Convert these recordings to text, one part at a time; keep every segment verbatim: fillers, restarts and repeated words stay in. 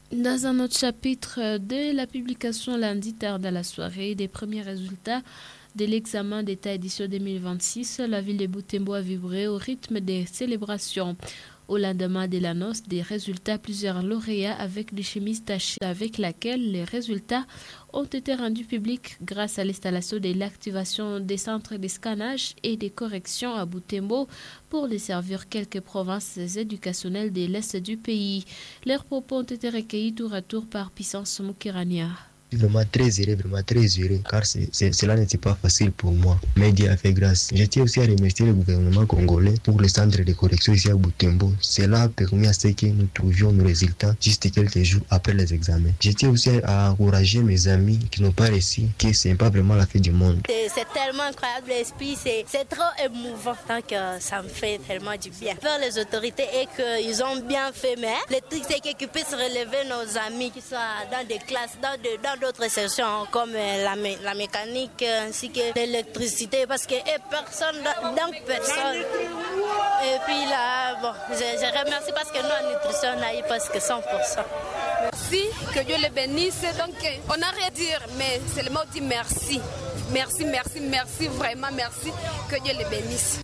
Dans un autre chapitre de la publication lundi tard dans la soirée des premiers résultats de l'examen d'État édition deux mille vingt-six, la ville de Butembo a vibré au rythme des célébrations. Au lendemain de l'annonce des résultats, plusieurs lauréats avec des chemises tachées avec laquelle les résultats ont été rendus publics grâce à l'installation de l'activation des centres de scannage et de correction à Butembo pour desservir quelques provinces éducationnelles de l'Est du pays. Leurs propos ont été recueillis tour à tour par Puissance Mukirania. Vraiment très heureux, vraiment très heureux, car c'est, c'est, cela n'était pas facile pour moi. Mais Dieu a fait grâce. Je tiens aussi à remercier le gouvernement congolais pour le centre de correction ici à Butembo. Cela a permis à ce que nous trouvions nos résultats juste quelques jours après les examens. Je tiens aussi à encourager mes amis qui n'ont pas réussi, que ce n'est pas vraiment la fin du monde. C'est, c'est tellement incroyable l'esprit, c'est, c'est trop émouvant, tant que ça me fait tellement du bien. Faire les autorités et qu'ils ont bien fait, mais le truc c'est qu'ils puissent relever nos amis qui sont dans des classes, dans, de, dans d'autres sections comme la, mé- la mécanique ainsi que l'électricité parce que et personne, donc personne. Et puis là, bon, je, je remercie parce que nous en nutrition on a eu presque cent pour cent. Merci, que Dieu le bénisse. Donc on n'a rien à dire, mais c'est le mot dit merci. Merci, merci, merci, vraiment merci, que Dieu le bénisse.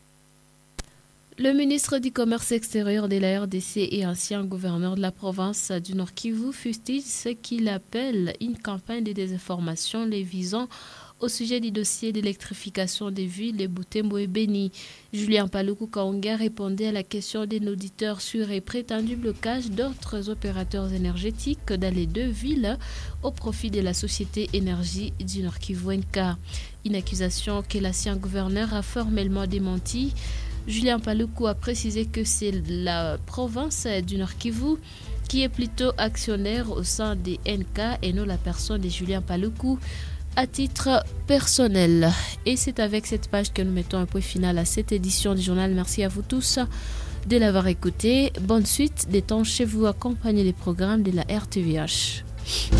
Le ministre du Commerce extérieur de la R D C et ancien gouverneur de la province du Nord Kivu fustige ce qu'il appelle une campagne de désinformation les visant au sujet du dossier d'électrification des villes de Butembo et Beni. Julien Paluku Kaonga répondait à la question d'un auditeur sur un prétendu blocage d'autres opérateurs énergétiques dans les deux villes au profit de la société Énergie du Nord Kivu N K. Une accusation que l'ancien gouverneur a formellement démentie. Julien Paluku a précisé que c'est la province du Nord Kivu qui est plutôt actionnaire au sein des N K et non la personne de Julien Paluku à titre personnel. Et c'est avec cette page que nous mettons un point final à cette édition du journal. Merci à vous tous de l'avoir écouté. Bonne suite des temps chez vous, accompagnez les programmes de la R T V H.